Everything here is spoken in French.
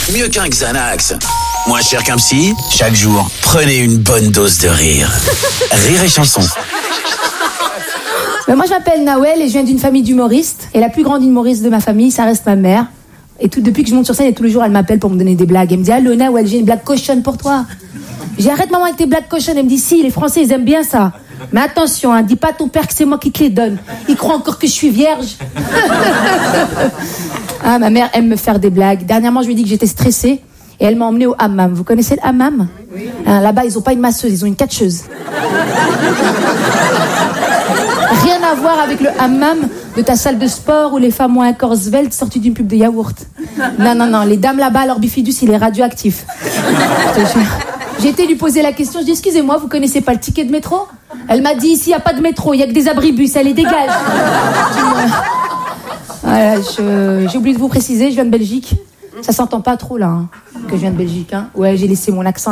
Mieux qu'un Xanax. Moins cher qu'un psy. Chaque jour, prenez une bonne dose de rire. Rire et chanson. Ben moi, je m'appelle Nawel et je viens d'une famille d'humoristes. Et la plus grande humoriste de ma famille, ça reste ma mère. Et depuis que je monte sur scène, et tous les jours, elle m'appelle pour me donner des blagues. Elle me dit « Allô, Nawel, j'ai une blague cochonne pour toi. » J'ai « Arrête, maman, avec tes blagues cochonnes. » Elle me dit « Si, les Français, ils aiment bien ça. Mais attention, hein, dis pas à ton père que c'est moi qui te les donne. Il croit encore que je suis vierge. » Ah, ma mère aime me faire des blagues. Dernièrement, je lui ai dit que j'étais stressée. Et elle m'a emmenée au hammam. Vous connaissez le hammam ? Oui. Là-bas, ils ont pas une masseuse, ils ont une catcheuse. Rien à voir avec le hammam de ta salle de sport où les femmes ont un corps svelte sorti d'une pub de yaourt. Non, les dames là-bas, leur bifidus, il est radioactif. J'ai été lui poser la question, je dis « Excusez-moi, vous connaissez pas le ticket de métro ?» Elle m'a dit « Ici, il n'y a pas de métro, il n'y a que des abribus, elle les dégage. » Voilà, j'ai oublié de vous préciser, je viens de Belgique. Ça s'entend pas trop là, hein, que je viens de Belgique. Hein. Ouais, j'ai laissé mon accent.